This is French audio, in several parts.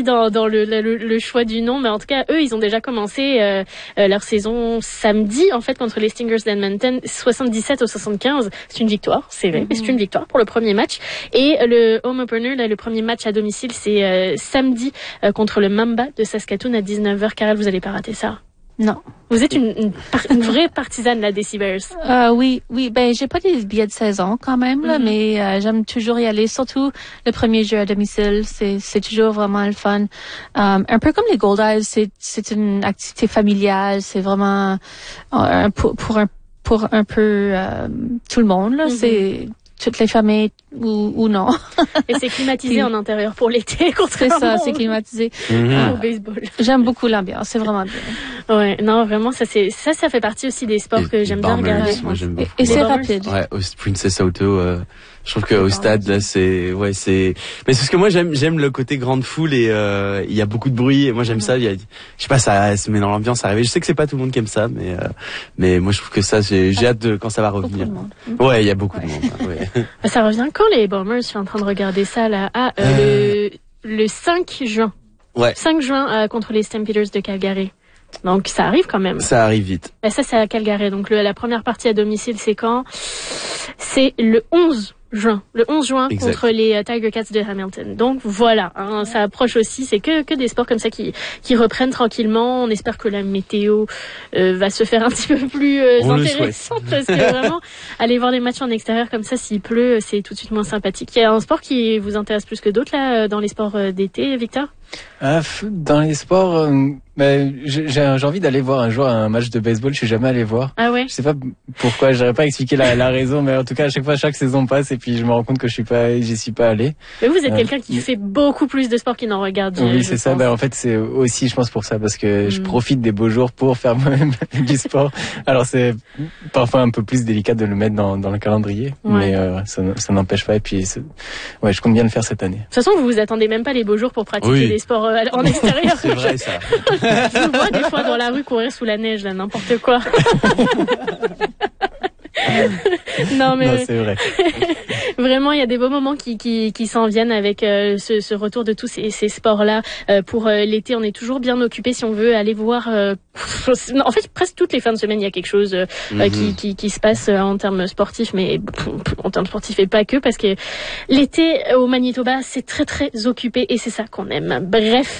dans le choix du nom, mais en tout cas, eux, ils ont déjà commencé leur saison samedi, en fait, contre les Stingers d'Edmonton, 77-75. C'est une victoire, c'est vrai, mais c'est une victoire pour le premier match. Et le home opener, là, le premier match à domicile, c'est samedi contre le Mamba de Saskatoon à 19h. Karel, vous n'allez pas rater ça. Non. Vous êtes une vraie partisane là, des Seabears. Oui. Ben, j'ai pas des billets de saison quand même, là, mais j'aime toujours y aller. Surtout le premier jeu à domicile, c'est toujours vraiment le fun. Un peu comme les Gold Eyes, c'est une activité familiale. C'est vraiment pour un peu tout le monde. Là, c'est toutes les familles ou non. Et c'est climatisé en intérieur pour l'été, contrairement. C'est ça, c'est climatisé. Au baseball. J'aime beaucoup l'ambiance, c'est vraiment bien. Ouais, non, vraiment, ça fait partie aussi des sports que j'aime bien regarder. Moi, j'aime beaucoup. Et c'est rapide. Ouais, au Princess Auto, je trouve qu'au stade, là, mais c'est parce que moi, j'aime le côté grande foule et, il y a beaucoup de bruit et moi, j'aime ça, je sais pas, ça se met dans l'ambiance, ça arrive. Je sais que c'est pas tout le monde qui aime ça, mais moi, je trouve que ça, j'ai hâte quand ça va revenir. Ouais, il y a beaucoup de monde. Ouais. Ça revient quand les Bombers? Je suis en train de regarder ça, là. Le 5 juin. Ouais. 5 juin, contre les Stampeders de Calgary. Donc, ça arrive quand même. Ça arrive vite. Et ça, c'est à Calgary. Donc, la première partie à domicile, c'est quand? C'est le 11 juin. Le 11 juin exact. Contre les Tiger Cats de Hamilton. Donc, voilà. Hein, ça approche aussi. C'est que des sports comme ça qui reprennent tranquillement. On espère que la météo va se faire un petit peu plus intéressante. Parce que vraiment, aller voir les matchs en extérieur comme ça, s'il pleut, c'est tout de suite moins sympathique. Il y a un sport qui vous intéresse plus que d'autres, là, dans les sports d'été, Victor? Dans les sports, j'ai envie d'aller voir un jour un match de baseball. Je suis jamais allé voir. Ah ouais. Je sais pas pourquoi. J'aurais pas expliqué la raison, mais en tout cas, à chaque fois, chaque saison passe et puis je me rends compte que j'y suis pas allé. Mais vous êtes quelqu'un qui fait beaucoup plus de sport qu'il n'en regarde. Oui, c'est ça. En fait, c'est aussi, je pense, pour ça, parce que je profite des beaux jours pour faire moi-même du sport. Alors, c'est parfois un peu plus délicat de le mettre dans le calendrier, mais ça n'empêche pas. Et puis, je compte bien le faire cette année. De toute façon, vous vous attendez même pas les beaux jours pour pratiquer des sports en extérieur. C'est vrai, ça. Je vous vois des fois dans la rue courir sous la neige, là, n'importe quoi. Non, c'est vrai. Vraiment, il y a des beaux moments qui s'en viennent avec ce retour de tous ces sports-là. Pour l'été, on est toujours bien occupé si on veut aller voir. En fait, presque toutes les fins de semaine, il y a quelque chose qui se passe en termes sportifs, mais en termes sportifs et pas que, parce que l'été au Manitoba, c'est très très occupé et c'est ça qu'on aime. Bref,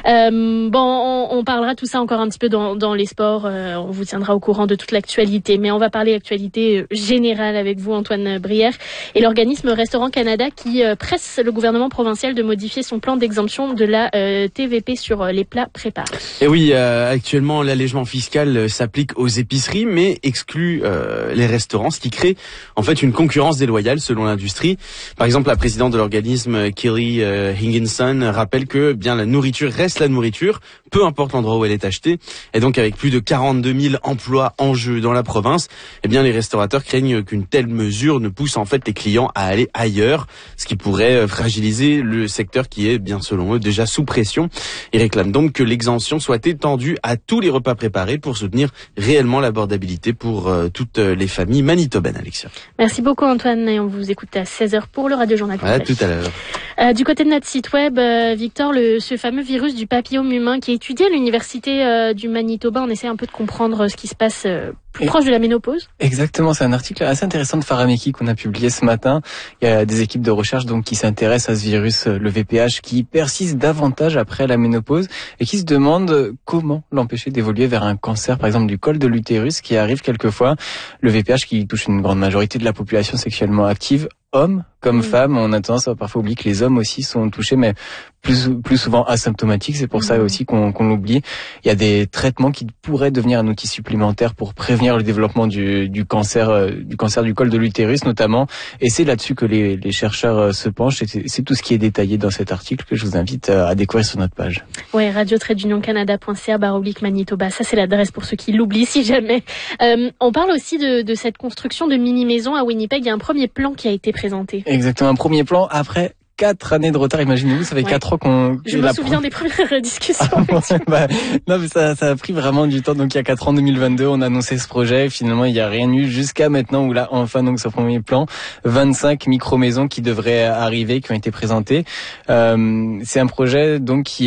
on parlera tout ça encore un petit peu dans les sports. On vous tiendra au courant de toute l'actualité, mais on va parler actualité générale avec vous, Antoine Brière, et l'organisme Restaurant Canada qui presse le gouvernement provincial de modifier son plan d'exemption de la TVP sur les plats préparés. Et oui, actuellement, l'allègement fiscal s'applique aux épiceries, mais exclut les restaurants, ce qui crée en fait une concurrence déloyale selon l'industrie. Par exemple, la présidente de l'organisme, Kelly Higginson, rappelle que bien la nourriture reste la nourriture, peu importe l'endroit où elle est achetée. Et donc, avec plus de 42 000 emplois en jeu dans la province, eh bien les restaurateurs craignent qu'une telle mesure ne pousse en fait les clients à aller ailleurs, ce qui pourrait fragiliser le secteur qui est, bien selon eux, déjà sous pression. Ils réclament donc que l'exemption soit étendue à tous les repas préparés pour soutenir réellement l'abordabilité pour toutes les familles manitobaines, Alexia. Merci beaucoup, Antoine, et on vous écoute à 16h pour le Radio Journal. À tout à l'heure. Du côté de notre site web, Victor, ce fameux virus du papillome humain qui est étudié à l'université du Manitoba, on essaie un peu de comprendre ce qui se passe plus proche de la ménopause. Exactement, c'est un article assez intéressant de Farameki qu'on a publié ce matin. Il y a des équipes de recherche donc qui s'intéressent à ce virus, le VPH, qui persiste davantage après la ménopause et qui se demandent comment l'empêcher d'évoluer vers un cancer, par exemple du col de l'utérus, qui arrive quelquefois. Le VPH qui touche une grande majorité de la population sexuellement active, hommes comme femmes. On a tendance à parfois oublier que les hommes aussi sont touchés, mais plus souvent asymptomatiques. C'est pour ça aussi qu'on l'oublie. Il y a des traitements qui pourraient devenir un outil supplémentaire pour prévenir le développement du cancer du col de l'utérus notamment. Et c'est là-dessus que les chercheurs se penchent. Et c'est tout ce qui est détaillé dans cet article que je vous invite à découvrir sur notre page. Ouais, radio-unioncanada.ca/Manitoba. Ça, c'est l'adresse pour ceux qui l'oublient si jamais. On parle aussi de cette construction de mini-maisons à Winnipeg. Il y a un premier plan qui a été présenté. Exactement, un premier plan après 4 années de retard, imaginez-vous, ça fait 4 ans qu'on... Je me souviens des premières discussions. Non, mais ça a pris vraiment du temps. Donc il y a 4 ans, 2022, on a annoncé ce projet. Finalement, il n'y a rien eu jusqu'à maintenant où là, enfin, donc ce premier plan, 25 micro-maisons qui devraient arriver, qui ont été présentées. C'est un projet donc qui